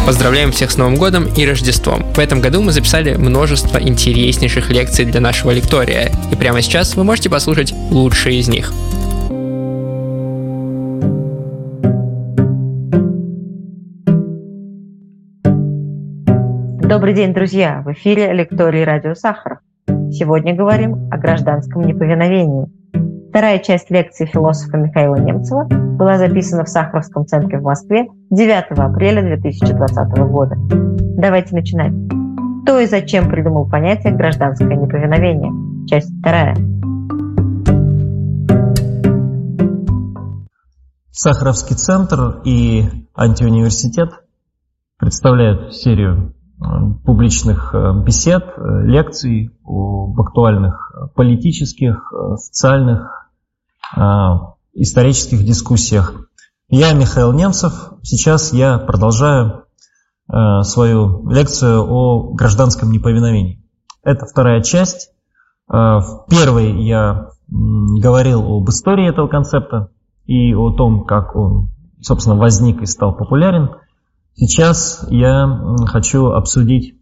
Поздравляем всех с Новым годом и Рождеством! В этом году мы записали множество интереснейших лекций для нашего лектория, и прямо сейчас вы можете послушать лучшие из них. Добрый день, друзья! В эфире лекторий радио Сахаров. Сегодня говорим о гражданском неповиновении. Вторая часть лекции философа Михаила Немцева была записана в Сахаровском центре в Москве 9 апреля 2020 года. Давайте начинать. Кто и зачем придумал понятие «гражданское неповиновение»? Часть 2. Сахаровский центр и антиуниверситет представляют серию публичных бесед, лекций об актуальных политических, социальных, исторических дискуссиях. Я Михаил Немцев. Сейчас я продолжаю свою лекцию о гражданском неповиновении. Это вторая часть. В первой я говорил об истории этого концепта и о том, как он, собственно, возник и стал популярен. Сейчас я хочу обсудить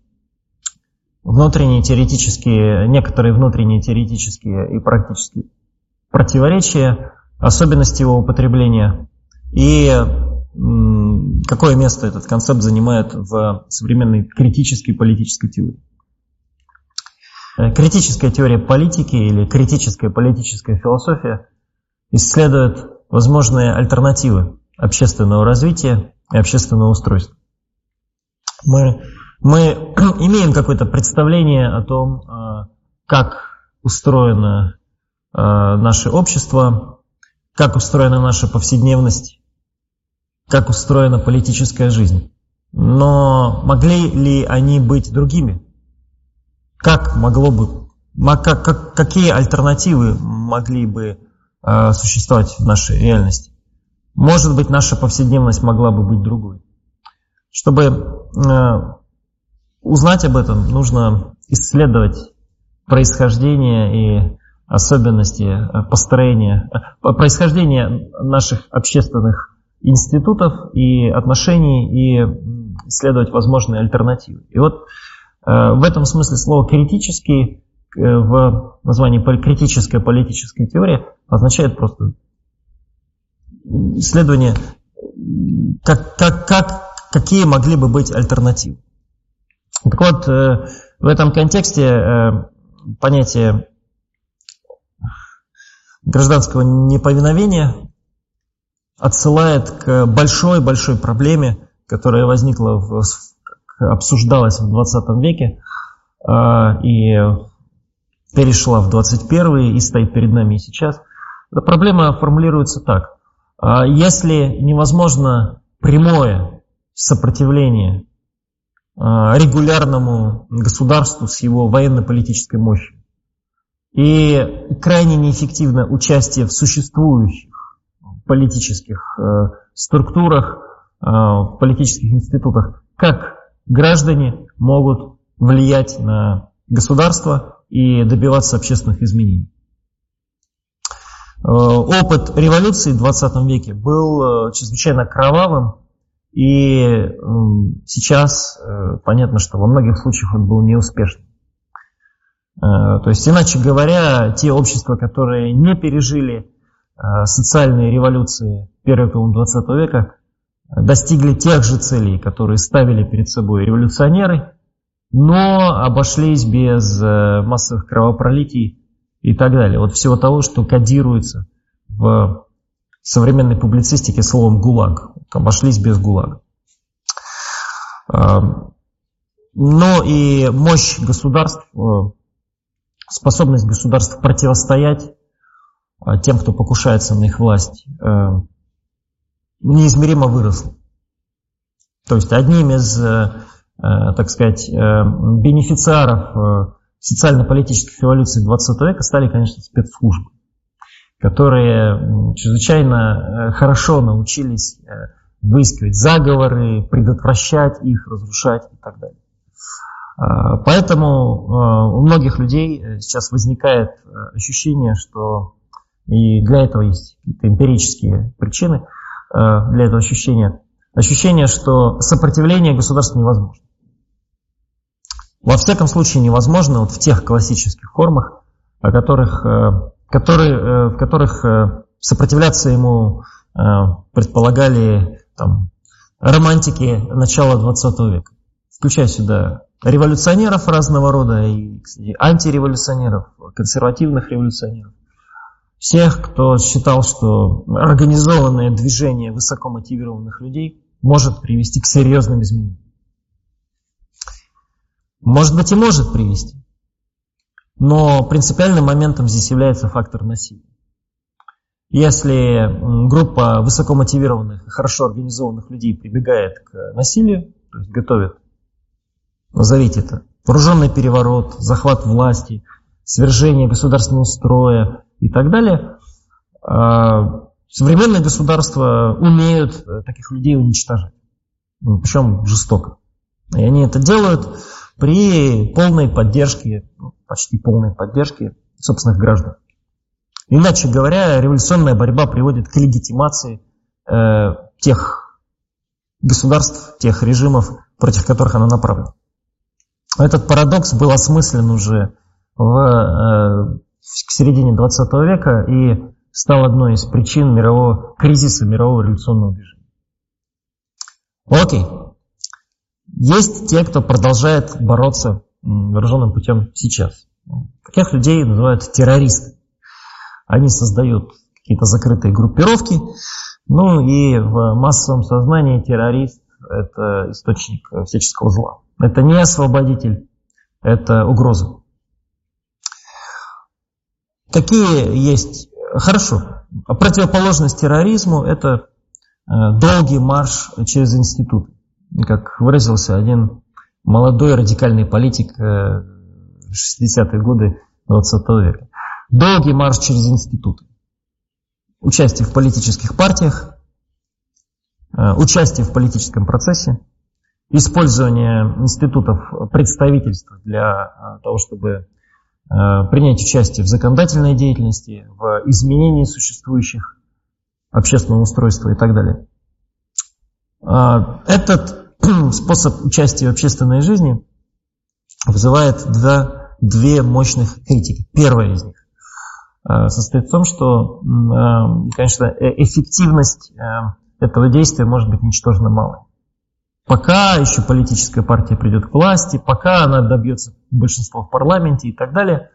некоторые внутренние теоретические и практические противоречия, особенности его употребления и какое место этот концепт занимает в современной критической политической теории. Критическая теория политики или критическая политическая философия исследует возможные альтернативы общественного развития и общественного устройства. Мы имеем какое-то представление о том, как устроено наше общество, как устроена наша повседневность, как устроена политическая жизнь. Но могли ли они быть другими? Какие альтернативы могли бы существовать в нашей реальности? Может быть, наша повседневность могла бы быть другой. Чтобы узнать об этом, нужно исследовать происхождение и особенности происхождения наших общественных институтов и отношений и исследовать возможные альтернативы. И вот в этом смысле слово «критический» в названии «критическая политическая теория» означает просто исследование, какие могли бы быть альтернативы. Так вот, в этом контексте понятие гражданского неповиновения отсылает к большой проблеме, которая возникла, обсуждалась в 20 веке и перешла в 21 и стоит перед нами и сейчас. Эта проблема формулируется так. Если невозможно прямое сопротивление регулярному государству с его военно-политической мощью и крайне неэффективно участие в существующих политических структурах, в политических институтах, как граждане могут влиять на государство и добиваться общественных изменений? Опыт революции в 20 веке был чрезвычайно кровавым, и сейчас понятно, что во многих случаях он был неуспешным. То есть, иначе говоря, те общества, которые не пережили социальные революции первой половины 20 века, достигли тех же целей, которые ставили перед собой революционеры, но обошлись без массовых кровопролитий и так далее. Вот всего того, что кодируется в современной публицистике словом «гулаг». Обошлись без ГУЛАГа. Но и мощь государств, способность государств противостоять тем, кто покушается на их власть, неизмеримо выросла. То есть одним из, так сказать, бенефициаров социально-политических революций 20 века стали, конечно, спецслужбы, которые чрезвычайно хорошо научились выискивать заговоры, предотвращать их, разрушать и так далее. Поэтому у многих людей сейчас возникает ощущение, что и для этого есть какие-то эмпирические причины для этого ощущения, ощущение, что сопротивление государству невозможно. Во всяком случае невозможно вот в тех классических формах, в которых сопротивляться ему предполагали там, романтики начала 20 века. Включая сюда революционеров разного рода, и, кстати, антиреволюционеров, консервативных революционеров. Всех, кто считал, что организованное движение высокомотивированных людей может привести к серьезным изменениям. Может быть и может привести. Но принципиальным моментом здесь является фактор насилия. Если группа высокомотивированных и хорошо организованных людей прибегает к насилию, то есть готовит, назовите это, вооруженный переворот, захват власти, свержение государственного строя и так далее, современные государства умеют таких людей уничтожать. Причем жестоко. И они это делают при полной поддержке, почти полной поддержке собственных граждан. Иначе говоря, революционная борьба приводит к легитимации тех государств, тех режимов, против которых она направлена. Этот парадокс был осмыслен уже к середине 20 века и стал одной из причин кризиса мирового революционного движения. Окей. Есть те, кто продолжает бороться вооруженным путем сейчас. Таких людей называют террористы. Они создают какие-то закрытые группировки, ну и в массовом сознании террорист – это источник всяческого зла. Это не освободитель, это угроза. Какие есть? Хорошо. Противоположность терроризму – это долгий марш через институты. Как выразился один молодой радикальный политик 60-е годы 20 века. Долгий марш через институты. Участие в политических партиях, участие в политическом процессе, использование институтов представительства для того, чтобы принять участие в законодательной деятельности, в изменении существующих общественного устройства и так далее. Этот способ участия в общественной жизни вызывает две мощных критики. Первая из них состоит в том, что, конечно, эффективность этого действия может быть ничтожно малой. Пока еще политическая партия придет к власти, пока она добьется большинства в парламенте и так далее,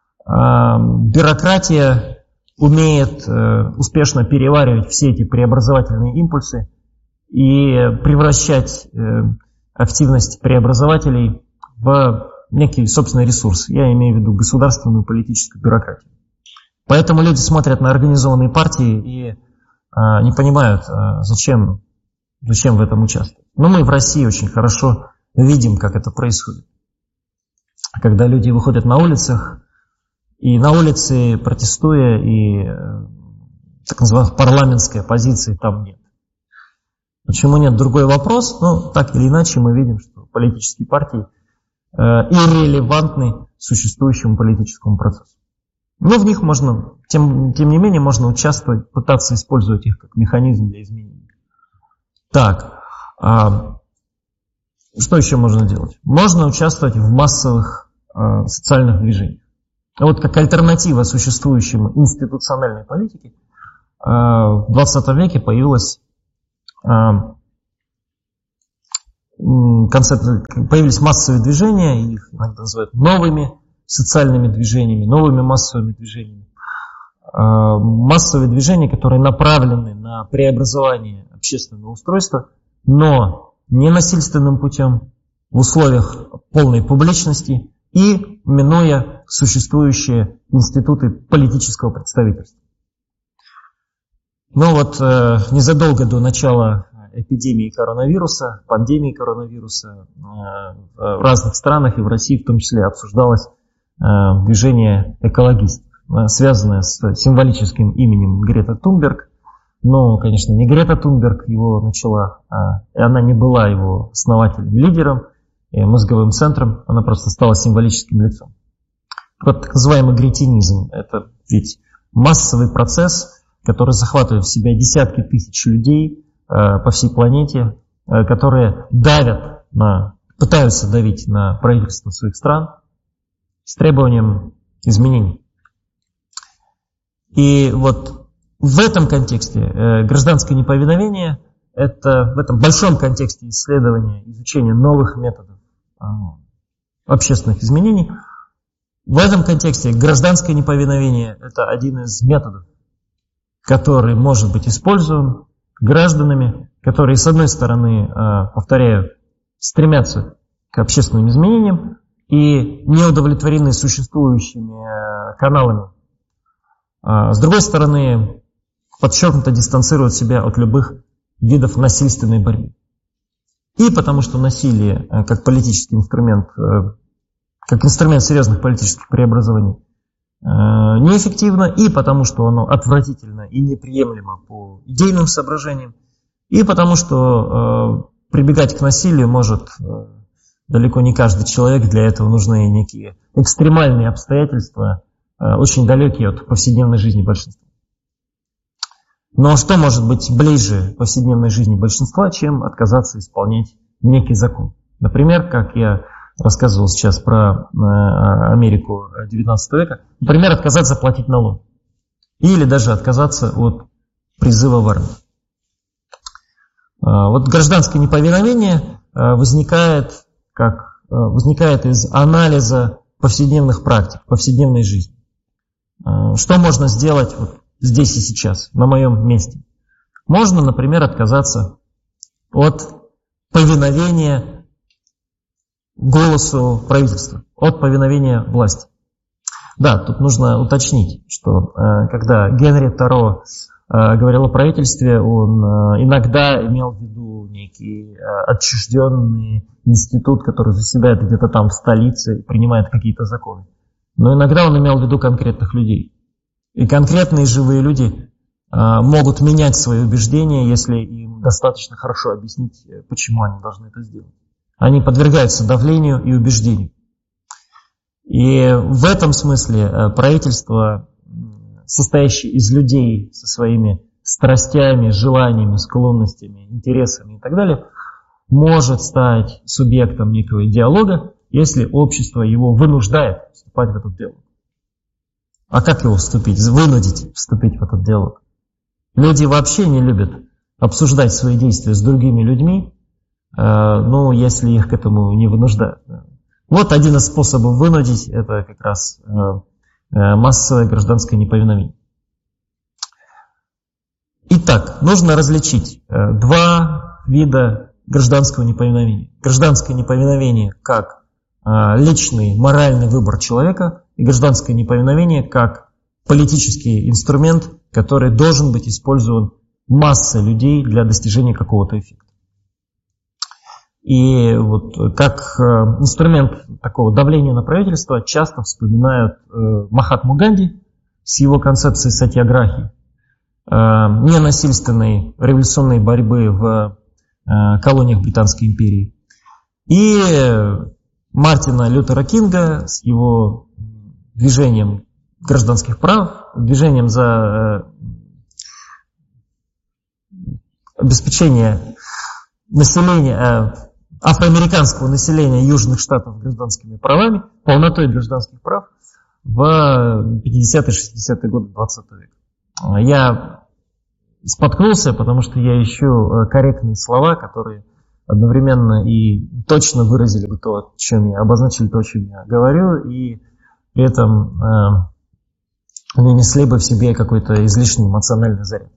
бюрократия умеет успешно переваривать все эти преобразовательные импульсы и превращать активность преобразователей в некий собственный ресурс. Я имею в виду государственную политическую бюрократию. Поэтому люди смотрят на организованные партии и не понимают, зачем в этом участвовать. Но мы в России очень хорошо видим, как это происходит. Когда люди выходят на улицах, и на улице протестуя, и так называемой парламентской оппозиции там нет. Почему нет? Другой вопрос. Но так или иначе мы видим, что политические партии иррелевантны существующему политическому процессу. Но в них можно, тем не менее, можно участвовать, пытаться использовать их как механизм для изменений. Так, что еще можно делать? Можно участвовать в массовых социальных движениях. Вот как альтернатива существующему институциональной политике в 20 веке появились массовые движения, их иногда называют новыми социальными движениями, новыми массовыми движениями. Массовые движения, которые направлены на преобразование общественного устройства, но не насильственным путем, в условиях полной публичности и минуя существующие институты политического представительства. Но вот незадолго до начала эпидемии коронавируса, пандемии коронавируса, в разных странах и в России в том числе обсуждалось движение экологистов, связанное с символическим именем Грета Тунберг. Но, конечно, не Грета Тунберг его начала, и она не была его основателем, лидером, и мозговым центром, она просто стала символическим лицом. Вот так называемый гретинизм – это ведь массовый процесс, который захватывает в себя десятки тысяч людей, по всей планете, которые пытаются давить на правительство своих стран с требованием изменений. И вот в этом контексте гражданское неповиновение, это в этом большом контексте исследования, изучения новых методов общественных изменений, в этом контексте гражданское неповиновение – это один из методов, который может быть использован гражданами, которые, с одной стороны, повторяю, стремятся к общественным изменениям и не удовлетворены существующими каналами. С другой стороны, подчеркнуто дистанцируют себя от любых видов насильственной борьбы. И потому что насилие как политический инструмент, как инструмент серьезных политических преобразований неэффективно, и потому что оно отвратительно и неприемлемо по идейным соображениям, и потому что прибегать к насилию может далеко не каждый человек, для этого нужны некие экстремальные обстоятельства, очень далекие от повседневной жизни большинства. Но что может быть ближе повседневной жизни большинства, чем отказаться исполнять некий закон? Например, как я рассказывал сейчас про Америку XIX века, например, отказаться платить налог. Или даже отказаться от призыва в армию. Вот гражданское неповиновение возникает из анализа повседневных практик, повседневной жизни. Что можно сделать вот здесь и сейчас, на моем месте? Можно, например, отказаться от повиновения голосу правительства, от повиновения власти. Да, тут нужно уточнить, что когда Генри Таро говорил о правительстве, он иногда имел в виду некий отчужденный институт, который заседает где-то там в столице и принимает какие-то законы. Но иногда он имел в виду конкретных людей. И конкретные живые люди могут менять свои убеждения, если им достаточно хорошо объяснить, почему они должны это сделать. Они подвергаются давлению и убеждению. И в этом смысле правительство, состоящее из людей со своими страстями, желаниями, склонностями, интересами и так далее, может стать субъектом некого диалога, если общество его вынуждает вступать в этот диалог. А как его вынудить вступить в этот диалог? Люди вообще не любят обсуждать свои действия с другими людьми, если их к этому не вынуждают. Вот один из способов вынудить – это как раз массовое гражданское неповиновение. Итак, нужно различить два вида гражданского неповиновения. Гражданское неповиновение как личный моральный выбор человека и гражданское неповиновение как политический инструмент, который должен быть использован массой людей для достижения какого-то эффекта. И вот как инструмент такого давления на правительство часто вспоминают Махатму Ганди с его концепцией сатьяграхи, ненасильственной революционной борьбы в колониях Британской империи, и Мартина Лютера Кинга с его движением гражданских прав, движением за обеспечение населения, афроамериканского населения Южных Штатов гражданскими правами, полнотой гражданских прав в 50-60-е годы 20 века. Я споткнулся, потому что я ищу корректные слова, которые одновременно и точно выразили бы то, о чем я обозначили то, о чем я говорю, и при этом не несли бы в себе какой-то излишний эмоциональный заряд.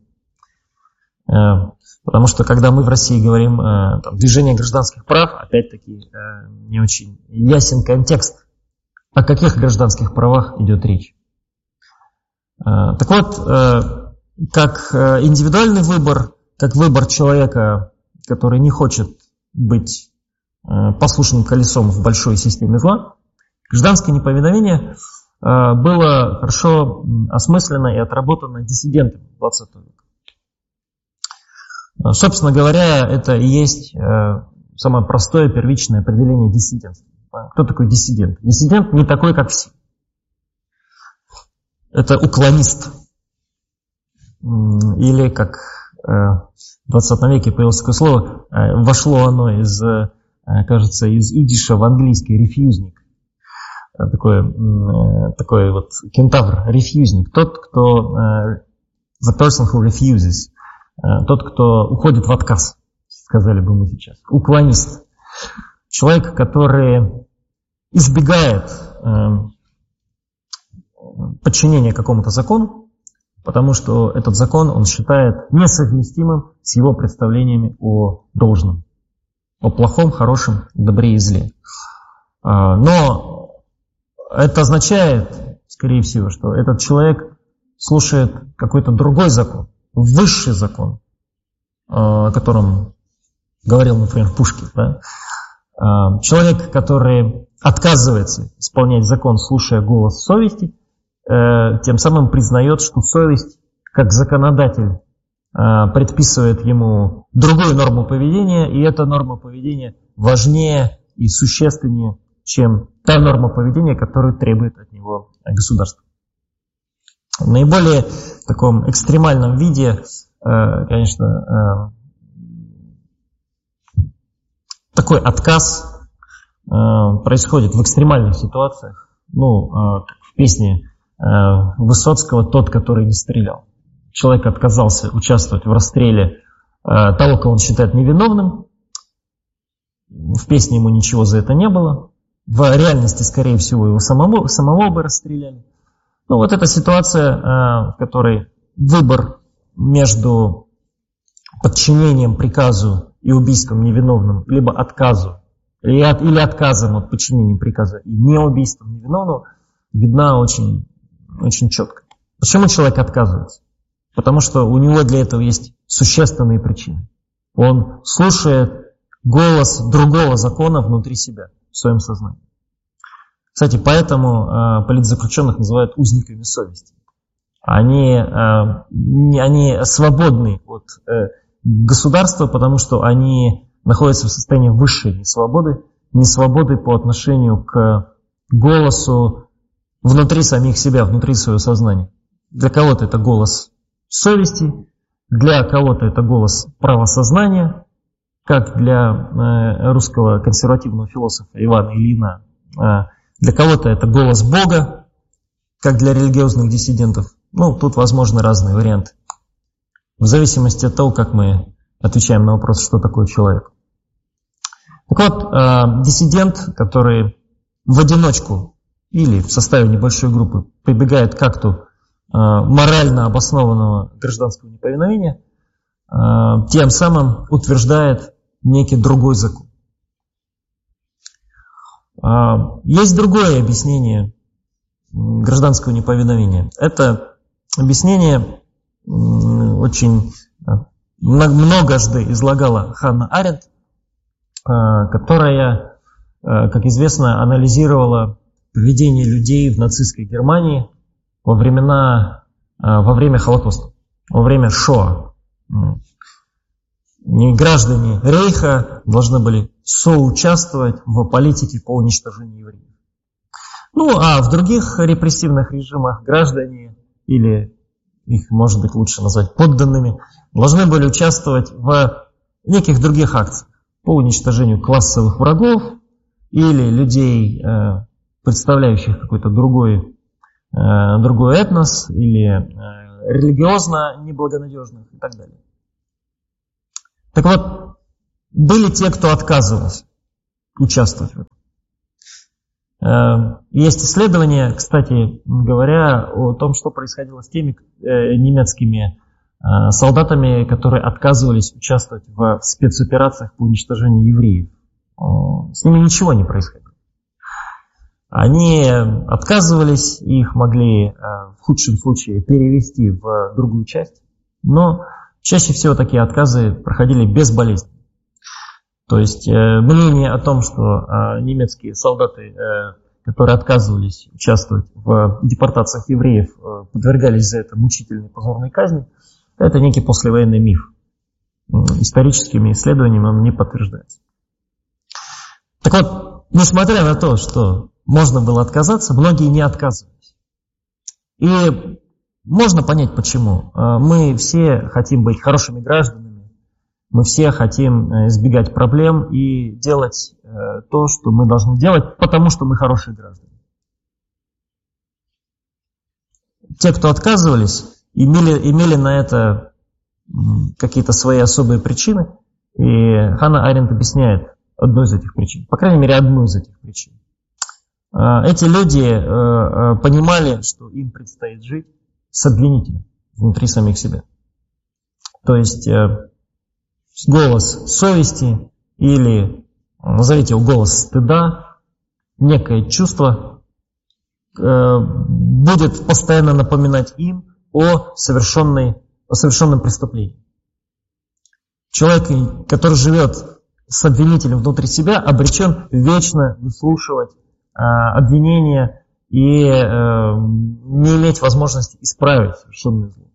Потому что когда мы в России говорим движение гражданских прав, опять-таки не очень ясен контекст, о каких гражданских правах идет речь. Так вот, как индивидуальный выбор, как выбор человека, который не хочет быть послушным колесом в большой системе зла, гражданское неповиновение было хорошо осмысленно и отработано диссидентами 20 века. Собственно говоря, это и есть самое простое первичное определение диссидентства. Кто такой диссидент? Диссидент не такой, как все. Это уклонист. Или, как в 20 веке появилось такое слово, вошло оно из, кажется, из идиша в английский, рефьюзник. Такой вот кентавр, рефьюзник. Тот, кто, the person who refuses, тот, кто уходит в отказ, сказали бы мы сейчас. Уклонист. Человек, который избегает подчинения какому-то закону, потому что этот закон он считает несовместимым с его представлениями о должном, о плохом, хорошем, добре и зле. Но это означает, скорее всего, что этот человек слушает какой-то другой закон, высший закон, о котором говорил, например, Пушкин. Да? Человек, который отказывается исполнять закон, слушая голос совести, тем самым признает, что совесть, как законодатель, предписывает ему другую норму поведения, и эта норма поведения важнее и существеннее, чем та норма поведения, которую требует от него государство. В наиболее таком экстремальном виде, конечно, такой отказ происходит в экстремальных ситуациях. Как в песне Высоцкого «Тот, который не стрелял». Человек отказался участвовать в расстреле того, кого он считает невиновным. В песне ему ничего за это не было. В реальности, скорее всего, его самого бы расстреляли. Вот эта ситуация, в которой выбор между подчинением приказу и убийством невиновным, либо отказу, или отказом от подчинения приказа и не убийством невиновного, видна очень, очень четко. Почему человек отказывается? Потому что у него для этого есть существенные причины. Он слушает голос другого закона внутри себя, в своем сознании. Кстати, поэтому политзаключенных называют узниками совести. Они свободны от государства, потому что они находятся в состоянии высшей несвободы по отношению к голосу внутри самих себя, внутри своего сознания. Для кого-то это голос совести, для кого-то это голос правосознания, как для русского консервативного философа Ивана Ильина. Для кого-то это голос Бога, как для религиозных диссидентов. Тут возможны разные варианты. В зависимости от того, как мы отвечаем на вопрос, что такое человек. Так вот, диссидент, который в одиночку или в составе небольшой группы прибегает к акту морально обоснованного гражданского неповиновения, тем самым утверждает некий другой закон. Есть другое объяснение гражданского неповиновения. Это объяснение очень многожды излагала Ханна Аренд, которая, как известно, анализировала поведение людей в нацистской Германии во время Холокоста, во время Шоа. Граждане Рейха должны были соучаствовать в политике по уничтожению евреев. А в других репрессивных режимах граждане, или их, может быть, лучше назвать подданными, должны были участвовать в неких других акциях по уничтожению классовых врагов или людей, представляющих какой-то другой этнос, или религиозно неблагонадежных и так далее. Так вот, были те, кто отказывался участвовать в этом. Есть исследования, кстати говоря, о том, что происходило с теми немецкими солдатами, которые отказывались участвовать в спецоперациях по уничтожению евреев. С ними ничего не происходило. Они отказывались, их могли в худшем случае перевести в другую часть, но чаще всего такие отказы проходили безболезненно. То есть мнение о том, что немецкие солдаты, которые отказывались участвовать в депортациях евреев, подвергались за это мучительной позорной казни, это некий послевоенный миф. Историческими исследованиями он не подтверждается. Так вот, несмотря на то, что можно было отказаться, многие не отказывались. И Можно понять, почему. Мы все хотим быть хорошими гражданами, мы все хотим избегать проблем и делать то, что мы должны делать, потому что мы хорошие граждане. Те, кто отказывались, имели на это какие-то свои особые причины, и Ханна Аренд объясняет одну из этих причин, по крайней мере, одну из этих причин. Эти люди понимали, что им предстоит жить с обвинителем внутри самих себя. То есть голос совести или, назовите его, голос стыда, некое чувство будет постоянно напоминать им о совершенном преступлении. Человек, который живет с обвинителем внутри себя, обречен вечно выслушивать обвинения и не иметь возможности исправить совершенное зло.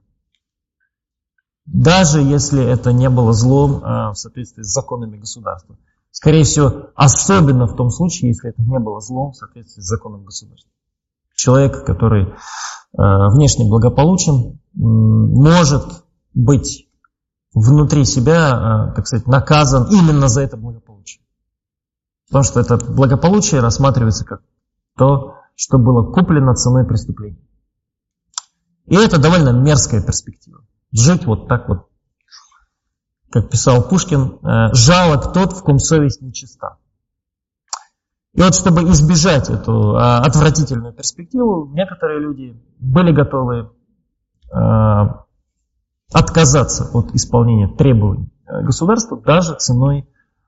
Даже если это не было злом в соответствии с законами государства. Скорее всего, особенно в том случае, если это не было злом в соответствии с законом государства. Человек, который внешне благополучен, может быть внутри себя, так сказать, наказан именно за это благополучие. Потому что это благополучие рассматривается как то, что было куплено ценой преступления. И это довольно мерзкая перспектива. Жить вот так вот, как писал Пушкин, жалок тот, в ком совесть нечиста. И вот чтобы избежать эту отвратительную перспективу, некоторые люди были готовы отказаться от исполнения требований государства даже ценой,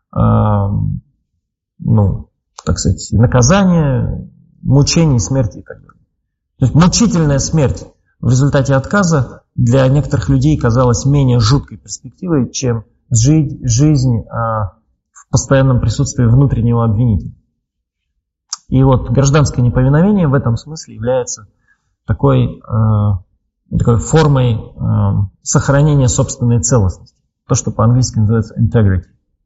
так сказать, наказания, мучений, смерти и так далее. То есть мучительная смерть в результате отказа для некоторых людей казалась менее жуткой перспективой, чем жизнь в постоянном присутствии внутреннего обвинителя. И вот гражданское неповиновение в этом смысле является такой формой сохранения собственной целостности. То, что по-английски называется integrity.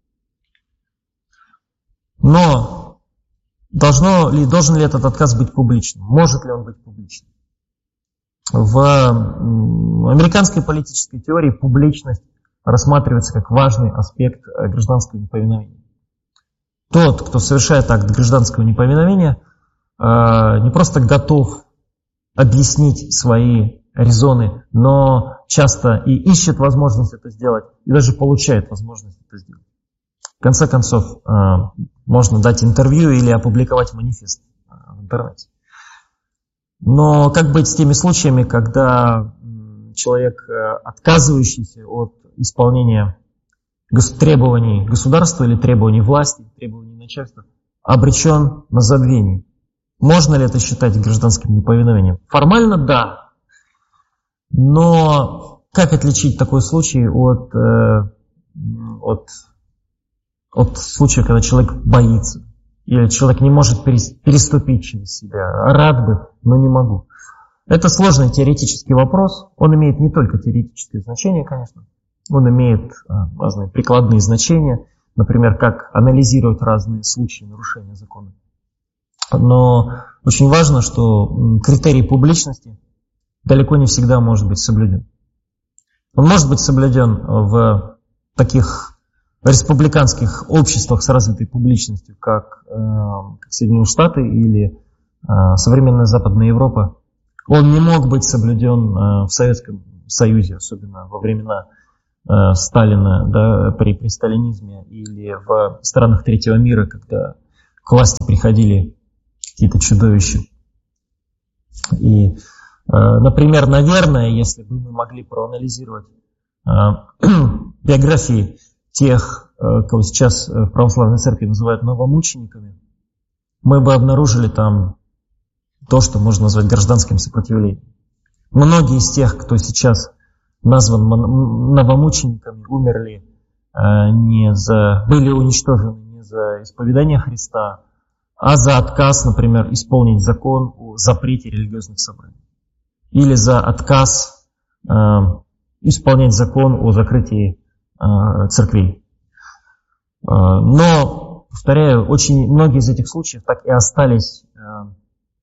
Но должен ли этот отказ быть публичным? Может ли он быть публичным? В американской политической теории публичность рассматривается как важный аспект гражданского неповиновения. Тот, кто совершает акт гражданского неповиновения, не просто готов объяснить свои резоны, но часто и ищет возможность это сделать, и даже получает возможность это сделать. В конце концов, можно дать интервью или опубликовать манифест в интернете. Но как быть с теми случаями, когда человек, отказывающийся от исполнения требований государства или требований власти, требований начальства, обречен на забвение? Можно ли это считать гражданским неповиновением? Формально да. Но как отличить такой случай от случая, когда человек боится? Или человек не может переступить через себя? Рад бы, но не могу. Это сложный теоретический вопрос. Он имеет не только теоретическое значение, конечно. Он имеет разные прикладные значения. Например, как анализировать разные случаи нарушения закона. Но очень важно, что критерий публичности далеко не всегда может быть соблюден. Он может быть соблюден в таких республиканских обществах с развитой публичностью, как Соединенные Штаты или современная Западная Европа. Он не мог быть соблюден в Советском Союзе, особенно во времена Сталина, да, при сталинизме, или в странах третьего мира, когда к власти приходили какие-то чудовища. И, например, наверное, если бы мы могли проанализировать биографии тех, кого сейчас в православной церкви называют новомучениками, мы бы обнаружили там то, что можно назвать гражданским сопротивлением. Многие из тех, кто сейчас назван новомучениками, умерли были уничтожены не за исповедание Христа, а за отказ, например, исполнить закон о запрете религиозных собраний. Или за отказ исполнять закон о закрытии церквей. Но, повторяю, очень многие из этих случаев так и остались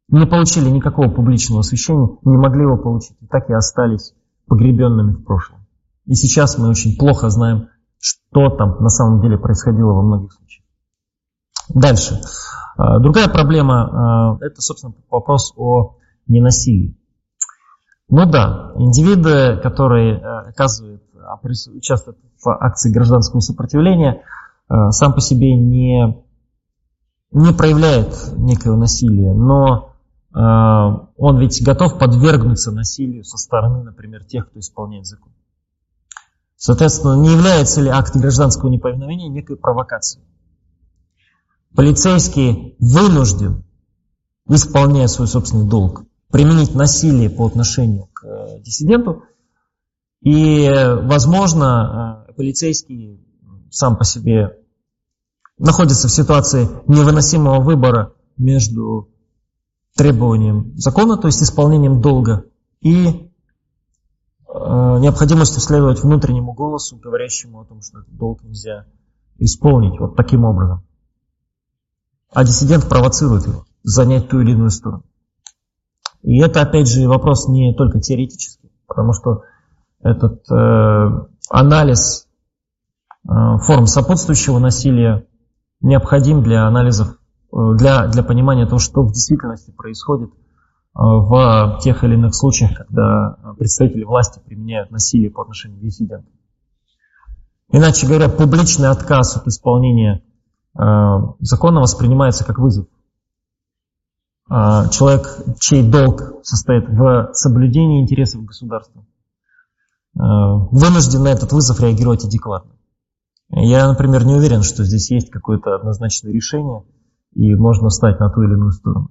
не получили никакого публичного освещения, не могли его получить, и так и остались погребенными в прошлом. И сейчас мы очень плохо знаем, что там на самом деле происходило во многих случаях. Дальше. Другая проблема – это, собственно, вопрос о ненасилии. Ну да, индивиды, которые участвуют в акции гражданского сопротивления, сам по себе не проявляет некое насилие, но он ведь готов подвергнуться насилию со стороны, например, тех, кто исполняет закон. Соответственно, не является ли акт гражданского неповиновения некой провокацией? Полицейский вынужден, исполняя свой собственный долг, применить насилие по отношению к диссиденту, и, возможно, полицейский сам по себе находится в ситуации невыносимого выбора между требованием закона, то есть исполнением долга, и необходимостью следовать внутреннему голосу, говорящему о том, что этот долг нельзя исполнить вот таким образом. А диссидент провоцирует его занять ту или иную сторону. И это, опять же, вопрос не только теоретический, потому что этот анализ форм сопутствующего насилия необходим для анализов, для понимания того, что в действительности происходит в тех или иных случаях, когда представители власти применяют насилие по отношению к диссидентам. Иначе говоря, публичный отказ от исполнения закона воспринимается как вызов. Человек, чей долг состоит в соблюдении интересов государства, вынужден на этот вызов реагировать адекватно. Я, например, не уверен, что здесь есть какое-то однозначное решение, и можно встать на ту или иную сторону.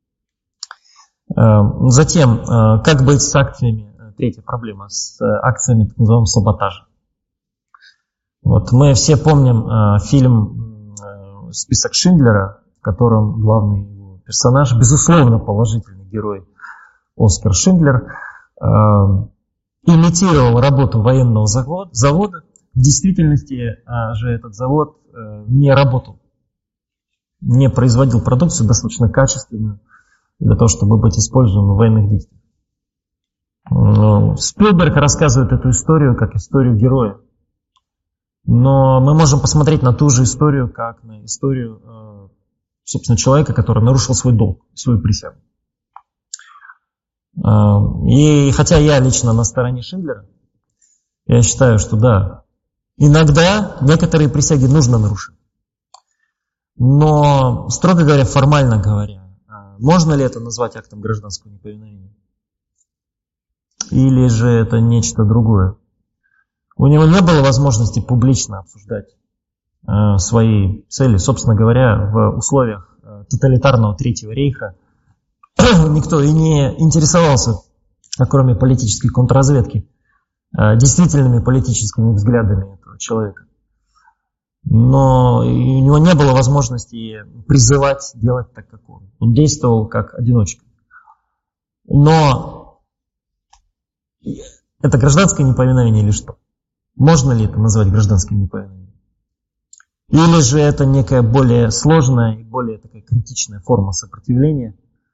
Затем, как быть с акциями, третья проблема, с акциями так называемого саботажа. Вот мы все помним фильм «Список Шиндлера», в котором главный его персонаж, безусловно положительный герой Оскар Шиндлер, имитировал работу военного завода. В действительности же этот завод не работал, не производил продукцию достаточно качественную для того, чтобы быть использованным в военных действиях. Спилберг рассказывает эту историю как историю героя. Но мы можем посмотреть на ту же историю, как на историю, собственно, человека, который нарушил свой долг, свою присягу. И хотя я лично на стороне Шиндлера, я считаю, что да, иногда некоторые присяги нужно нарушить. Но, строго говоря, формально говоря, можно ли это назвать актом гражданского неповиновения? Или же это нечто другое? У него не было возможности публично обсуждать свои цели. Собственно говоря, в условиях тоталитарного Третьего рейха никто и не интересовался, кроме политической контрразведки, действительными политическими взглядами этого человека. Но у него не было возможности призывать делать так, как он. Он действовал как одиночка. Но это гражданское неповиновение или что? Можно ли это назвать гражданским неповиновением? Или же это некая более сложная и более такая критичная форма сопротивления?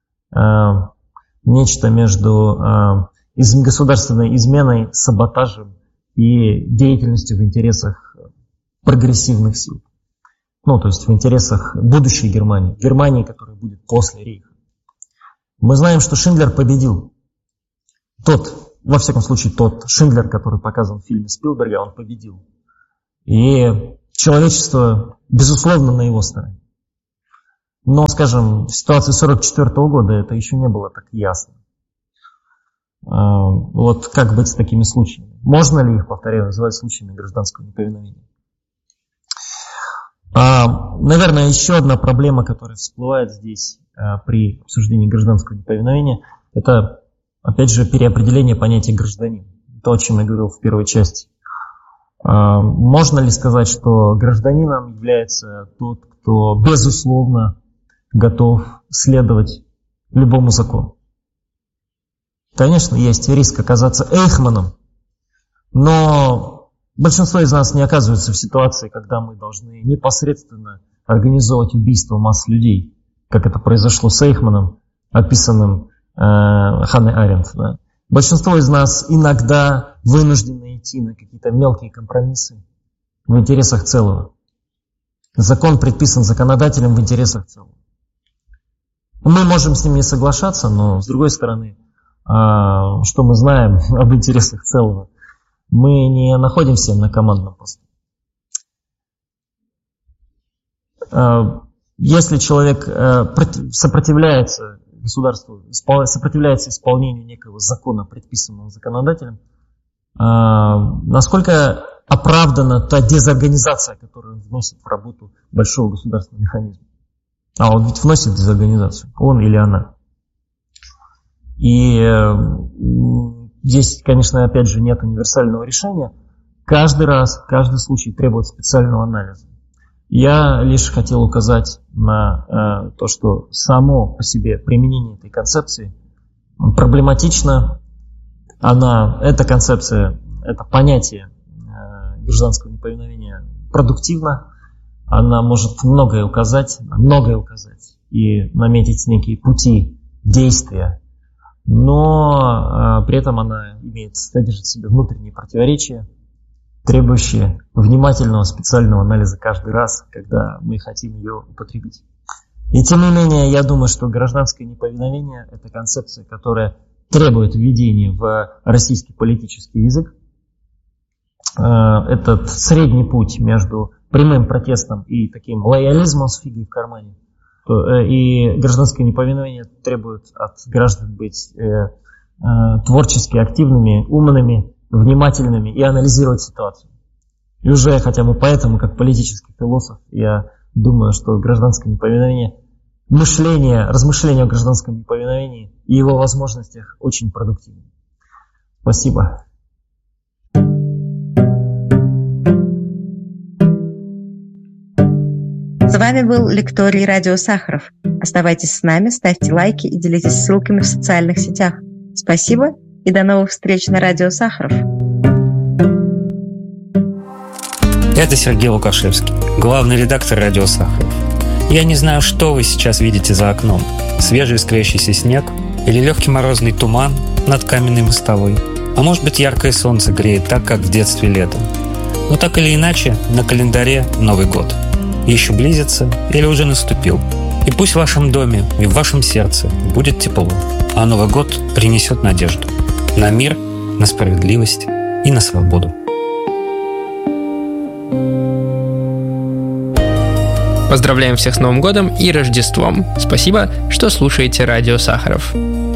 Нечто между государственной изменой, саботажем и деятельностью в интересах прогрессивных сил. Ну, то есть в интересах будущей Германии. Германии, которая будет после рейха. Мы знаем, что Шиндлер победил. Во всяком случае, тот Шиндлер, который показан в фильме Спилберга, он победил. И человечество, безусловно, на его стороне. Но, скажем, в ситуации 1944 года это еще не было так ясно. Вот как быть с такими случаями? Можно ли их, повторяю, называть случаями гражданского неповиновения? Наверное, еще одна проблема, которая всплывает здесь при обсуждении гражданского неповиновения, это, опять же, переопределение понятия гражданин. То, о чем я говорил в первой части. Можно ли сказать, что гражданином является тот, кто, безусловно, готов следовать любому закону? Конечно, есть риск оказаться эйхманом, но большинство из нас не оказывается в ситуации, когда мы должны непосредственно организовывать убийство масс людей, как это произошло с Эйхманом описанным Ханной Аренд. Да. Большинство из нас иногда вынуждены идти на какие-то мелкие компромиссы в интересах целого. Закон предписан законодателем в интересах целого. Мы можем с ним не соглашаться, но с другой стороны, что мы знаем об интересах целого? Мы не находимся на командном посту. Если человек сопротивляется государству, сопротивляется исполнению некого закона, предписанного законодателем, насколько оправдана та дезорганизация, которую он вносит в работу большого государственного механизма? Он ведь вносит дезорганизацию, он или она. И здесь, конечно, опять же, нет универсального решения. Каждый раз, каждый случай требует специального анализа. Я лишь хотел указать на то, что само по себе применение этой концепции проблематично. Эта концепция, это понятие гражданского неповиновения продуктивно. Она может многое указать и наметить некие пути действия, но при этом она содержит в себе внутренние противоречия, требующие внимательного специального анализа каждый раз, когда мы хотим ее употребить. И тем не менее, я думаю, что гражданское неповиновение – это концепция, которая требует введения в российский политический язык. Этот средний путь между прямым протестом и таким лоялизмом с фигой в кармане. И гражданское неповиновение требует от граждан быть творчески активными, умными, внимательными и анализировать ситуацию. И уже хотя бы поэтому, как политический философ, я думаю, что гражданское неповиновение, размышление о гражданском неповиновении и его возможностях очень продуктивно. Спасибо. С вами был лекторий Радио Сахаров. Оставайтесь с нами, ставьте лайки и делитесь ссылками в социальных сетях. Спасибо и до новых встреч на Радио Сахаров. Это Сергей Лукашевский, главный редактор Радио Сахаров. Я не знаю, что вы сейчас видите за окном. Свежий искрящийся снег или легкий морозный туман над каменной мостовой. А может быть, яркое солнце греет так, как в детстве летом. Но так или иначе, на календаре Новый год. Еще близится или уже наступил. И пусть в вашем доме и в вашем сердце будет тепло, а Новый год принесет надежду на мир, на справедливость и на свободу. Поздравляем всех с Новым годом и Рождеством. Спасибо, что слушаете Радио Сахаров.